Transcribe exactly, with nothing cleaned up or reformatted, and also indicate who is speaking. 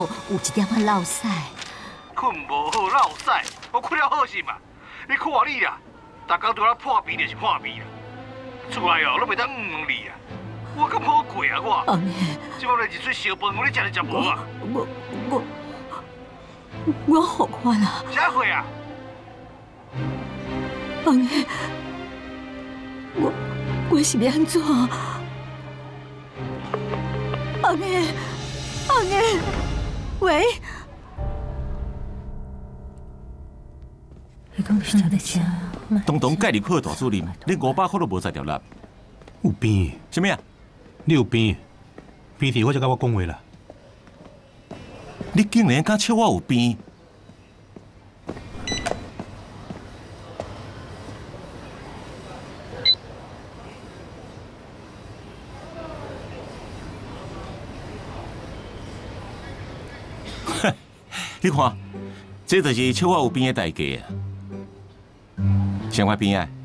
Speaker 1: 有一点仔落屎。
Speaker 2: 困无好落屎，我困了好心嘛。你看你啊，逐工对我破病就是破病啊，厝内哦，都袂当唔你啊，我咁好过啊我。
Speaker 1: 安尼，
Speaker 2: 即摆来日水烧饭，我你食你食无啊？
Speaker 1: 我我我好款啊！
Speaker 2: 啥货啊？
Speaker 1: 安尼，我我是要安怎？安尼，安尼，喂。
Speaker 3: 你讲是啥在吃？
Speaker 4: 东东介入去大主任，你五百块都无才条粒。
Speaker 5: 有病？
Speaker 4: 什么啊？
Speaker 5: 你有病？病时我才甲我讲话啦。
Speaker 4: 你竟然敢笑我有病？你看，这就是笑我有病的代价啊！想我病啊！